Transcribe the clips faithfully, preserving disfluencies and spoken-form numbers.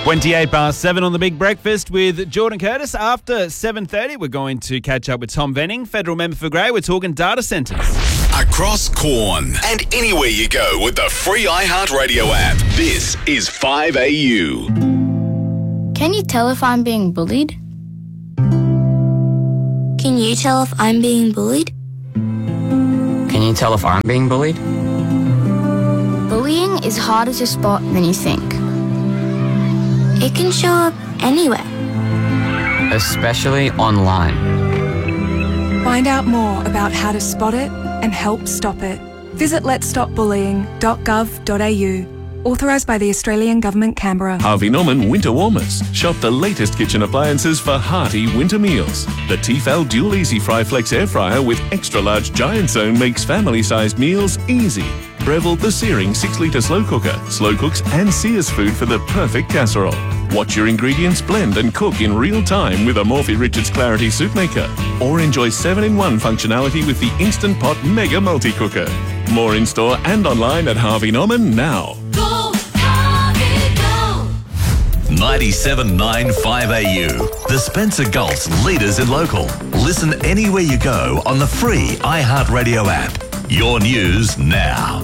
twenty-eight past seven on The Big Breakfast with Jordan Curtis. After seven thirty, we're going to catch up with Tom Venning, federal member for Grey. We're talking data centres. Across Corn and anywhere you go with the free iHeartRadio app. This is five A U. Can you tell if I'm being bullied? Can you tell if I'm being bullied? Can you tell if I'm being bullied? Bullying is harder to spot than you think. It can show up anywhere. Especially online. Find out more about how to spot it and help stop it. Visit lets stop bullying dot gov dot a u. Authorised by the Australian Government, Canberra. Harvey Norman Winter Warmers. Shop the latest kitchen appliances for hearty winter meals. The Tefal Dual Easy Fry Flex Air Fryer with extra large giant zone makes family-sized meals easy. Breville the Searing six litre slow cooker. Slow cooks and sears food for the perfect casserole. Watch your ingredients blend and cook in real time with a Morphy Richards Clarity Soup Maker. Or enjoy seven in one functionality with the Instant Pot Mega Multi-Cooker. More in-store and online at Harvey Norman now. ninety-seven point nine five A U. The Spencer Gulf's leaders in local. Listen anywhere you go on the free iHeartRadio app. Your news now.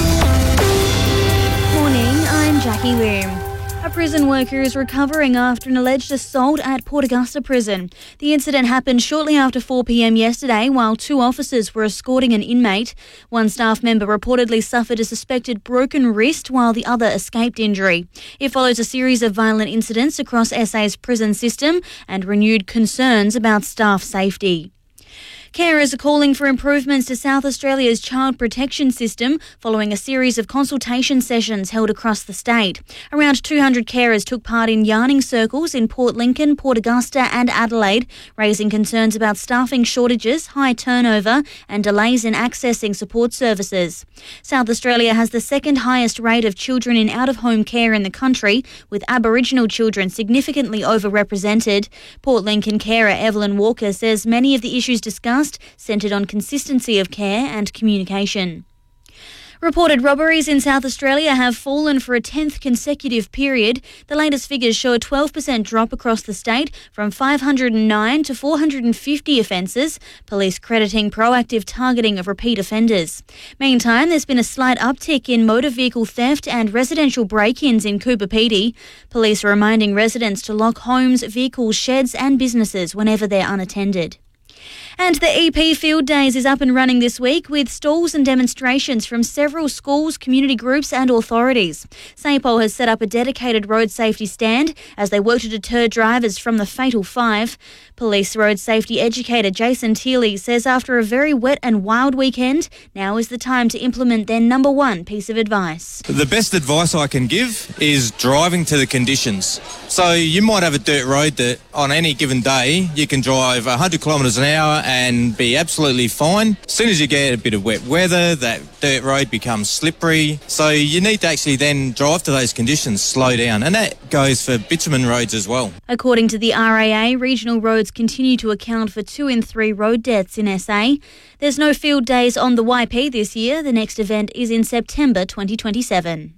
Morning, I'm Jackie Loom. A prison worker is recovering after an alleged assault at Port Augusta Prison. The incident happened shortly after four p.m. yesterday while two officers were escorting an inmate. One staff member reportedly suffered a suspected broken wrist while the other escaped injury. It follows a series of violent incidents across S A's prison system and renewed concerns about staff safety. Carers are calling for improvements to South Australia's child protection system following a series of consultation sessions held across the state. Around two hundred carers took part in yarning circles in Port Lincoln, Port Augusta and Adelaide, raising concerns about staffing shortages, high turnover and delays in accessing support services. South Australia has the second highest rate of children in out-of-home care in the country, with Aboriginal children significantly overrepresented. Port Lincoln carer Evelyn Walker says many of the issues discussed centred on consistency of care and communication. Reported robberies in South Australia have fallen for a tenth consecutive period. The latest figures show a twelve percent drop across the state from five hundred nine to four hundred fifty offences, police crediting proactive targeting of repeat offenders. Meantime, there's been a slight uptick in motor vehicle theft and residential break-ins in Cooper Pedy. Police are reminding residents to lock homes, vehicles, sheds and businesses whenever they're unattended. And the E P Field Days is up and running this week with stalls and demonstrations from several schools, community groups and authorities. Saint Paul has set up a dedicated road safety stand as they work to deter drivers from the fatal five. Police road safety educator Jason Teeley says after a very wet and wild weekend, now is the time to implement their number one piece of advice. The best advice I can give is driving to the conditions. So you might have a dirt road that on any given day you can drive one hundred kilometres an hour and be absolutely fine. As soon as you get a bit of wet weather, that dirt road becomes slippery. So you need to actually then drive to those conditions, slow down. And that goes for bitumen roads as well. According to the R A A, regional roads continue to account for two in three road deaths in S A. There's no field days on the Y P this year. The next event is in September twenty twenty-seven.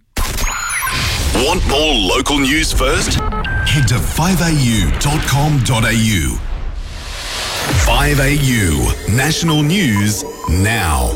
Want more local news first? Head to five a u dot com dot a u. five A U National News now.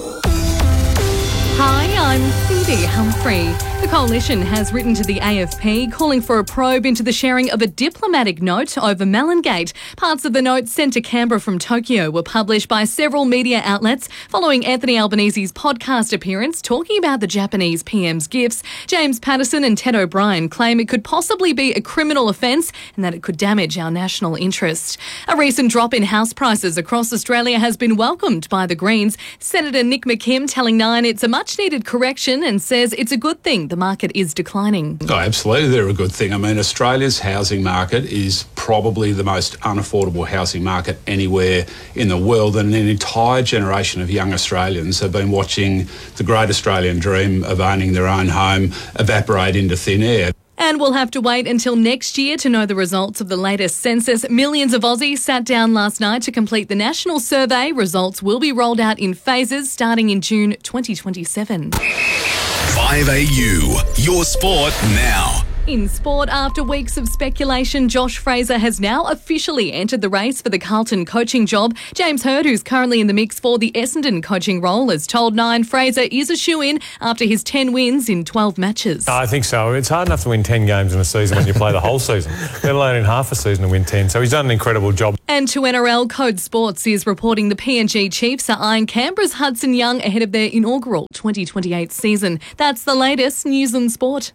Hi, I'm Cindy Humphrey. The Coalition has written to the A F P calling for a probe into the sharing of a diplomatic note over Melongate. Parts of the note sent to Canberra from Tokyo were published by several media outlets following Anthony Albanese's podcast appearance talking about the Japanese P M's gifts. James Patterson and Ted O'Brien claim it could possibly be a criminal offence and that it could damage our national interest. A recent drop in house prices across Australia has been welcomed by the Greens. Senator Nick McKim telling Nine it's a much-needed correction and says it's a good thing the market is declining. Oh, absolutely, they're a good thing. I mean, Australia's housing market is probably the most unaffordable housing market anywhere in the world, and an entire generation of young Australians have been watching the great Australian dream of owning their own home evaporate into thin air. And we'll have to wait until next year to know the results of the latest census. Millions of Aussies sat down last night to complete the national survey. Results will be rolled out in phases starting in June twenty twenty-seven. five A U, your sport now. In sport, after weeks of speculation, Josh Fraser has now officially entered the race for the Carlton coaching job. James Hird, who's currently in the mix for the Essendon coaching role, has told Nine Fraser is a shoo-in after his ten wins in twelve matches. I think so. It's hard enough to win ten games in a season when you play the whole season, let alone in half a season to win ten. So he's done an incredible job. And to N R L, Code Sports is reporting the P N G Chiefs are eyeing Canberra's Hudson Young ahead of their inaugural twenty twenty-eight season. That's the latest news and sport.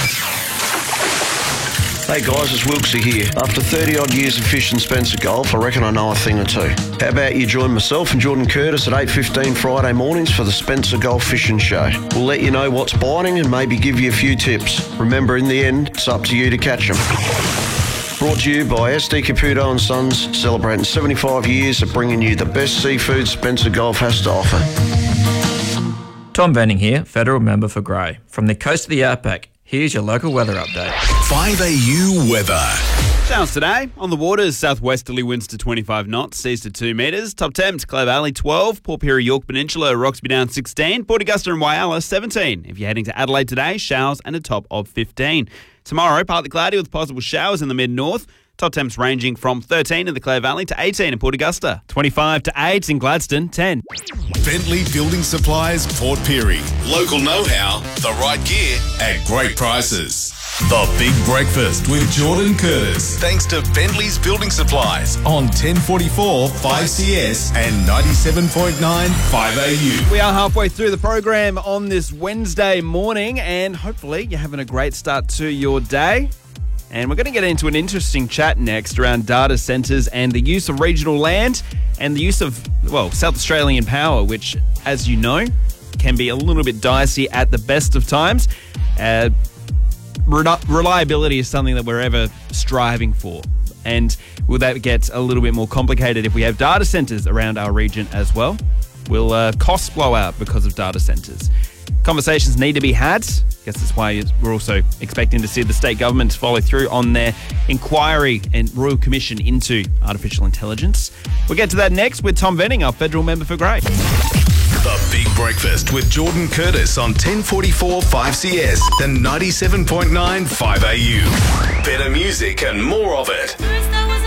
Hey guys, it's Wilksy here. After thirty odd years of fishing Spencer Golf, I reckon I know a thing or two. How about you join myself and Jordan Curtis at eight fifteen Friday mornings for the Spencer Golf Fishing Show. We'll let you know what's biting and maybe give you a few tips. Remember, in the end, it's up to you to catch them. Brought to you by S D Caputo and Sons, celebrating seventy-five years of bringing you the best seafood Spencer Golf has to offer. Tom Venning here, Federal Member for Grey. From the coast of the Outback, here's your local weather update. five A U weather. Showers today. On the waters, southwesterly winds to twenty-five knots, seas to two metres. Top temps, Clare Valley twelve, Port Pirie, York Peninsula, Roxby Down sixteen, Port Augusta and Whyalla seventeen. If you're heading to Adelaide today, showers and a top of fifteen. Tomorrow, partly cloudy with possible showers in the mid-north. Top temps ranging from thirteen in the Clare Valley to eighteen in Port Augusta. twenty-five to eight in Gladstone, ten. Bentley Building Supplies, Port Pirie. Local know-how, the right gear at great prices. The Big Breakfast with Jordan Curtis. Thanks to Bentley's Building Supplies on ten forty-four five C S and ninety-seven point nine five A U. We are halfway through the program on this Wednesday morning, and hopefully you're having a great start to your day. And we're going to get into an interesting chat next around data centres and the use of regional land and the use of, well, South Australian power, which, as you know, can be a little bit dicey at the best of times. Uh, reliability is something that we're ever striving for. And will that get a little bit more complicated if we have data centres around our region as well? Will uh, costs blow out because of data centres? Conversations need to be had. I guess that's why we're also expecting to see the state government follow through on their inquiry and Royal Commission into artificial intelligence. We'll get to that next with Tom Venning, our federal member for Grey. The Big Breakfast with Jordan Curtis on ten forty-four five C S and ninety-seven point nine five A U. Better music and more of it.